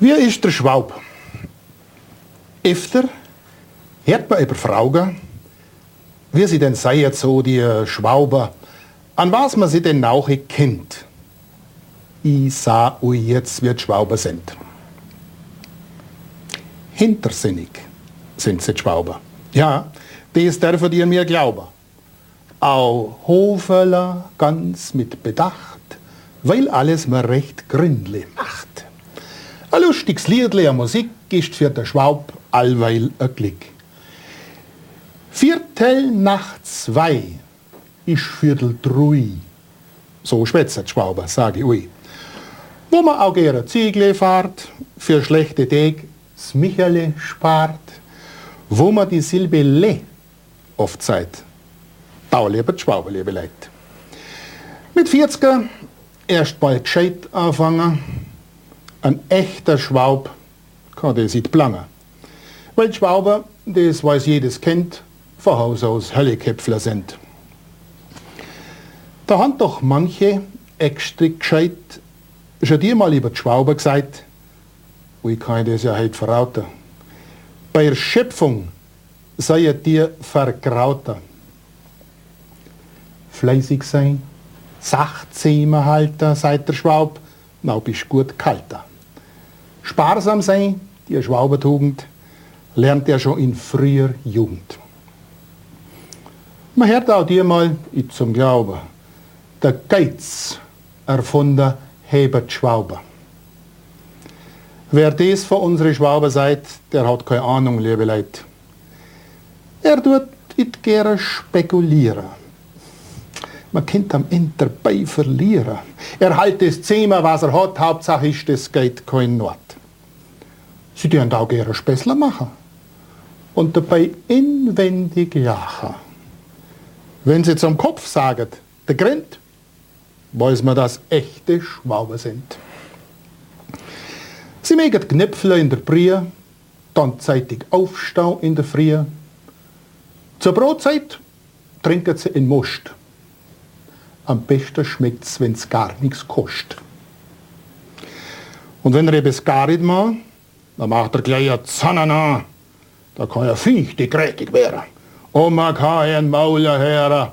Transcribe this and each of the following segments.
Wie ist der Schwab? Öfter hört man über Fragen, wie sie denn seien, so die Schwauber, an was man sie denn auch kennt. Ich sah euch jetzt, wie die Schwauber sind. Hintersinnig sind sie die Schwauber. Ja, das dürfen ihr mir glauben. Auch Hoferler ganz mit Bedacht, weil alles mir recht gründlich macht. Ein lustiges Liedle, eine Musik ist für den Schwab allweil ein Glück. Viertel nach 2 ist Viertel 3. So schwätzt die Schwauber, sage ich euch. Wo man auch gerne Ziegle fahrt, für schlechte Tage das Michele spart, wo man die Silbe Le oft sagt, da lieber die Schwauber, liebe Leute. Mit 40er erst mal gescheit anfangen. Ein echter Schwab kann das nicht planen. Weil die Schwauber, das weiß jedes kennt, von Haus aus Hölleköpfler sind. Da haben doch manche extra gescheit schon dir mal über die Schwauber gesagt, ich kann das ja heute verraten. Bei der Schöpfung seien dir vergrauter. Fleißig sein, Sachzähmer halten, sagt der Schwab, na bist gut kalter. Sparsam sein, die Schwaubertugend, lernt er schon in früher Jugend. Man hört auch dir mal zum Glauben, der Geiz erfunden hebet Schwauber. Wer das von unseren Schwauber sagt, der hat keine Ahnung, liebe Leute. Er tut it gerne spekulieren. Man könnte am Ende dabei verlieren. Er halt das Zimmer, was er hat, Hauptsache ist, es geht kein Not. Sie dürfen auch gerne Späßler machen und dabei inwendig lachen. Wenn sie zum Kopf sagen, der grinnt, weiß man, dass echte Schwauber sind. Sie mögen Knöpfle in der Brie, dann zeitig aufstehen in der Früh. Zur Brotzeit trinken sie in Most. Am besten schmeckt's, wenn's gar nichts kostet. Und wenn er etwas gar nicht macht, dann macht er gleich eine Zanne an. Da kann er fichtig grätig werden. Und man kann ein Mauler hören.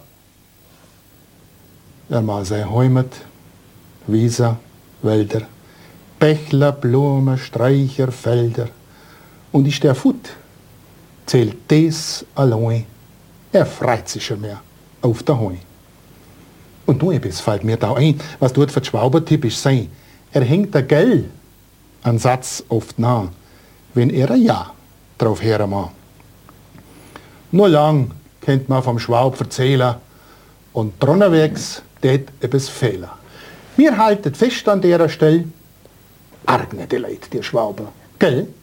Er mal sein Heimat, Wiesen, Wälder, Bächler, Blumen, Sträucher, Felder. Und ist der Fut, zählt das allein. Er freut sich schon mehr auf der Heu. Und nur etwas fällt mir da ein, was dort für die Schwauber typisch sein. Er hängt der Gell an Satz oft nah, wenn er ein Ja drauf hören mag. Nur lang kennt man vom Schwab erzählen und drunterwegs tät etwas Fehler. Wir halten fest an der Stelle, arg nicht die Leute, die Schwauber, gell?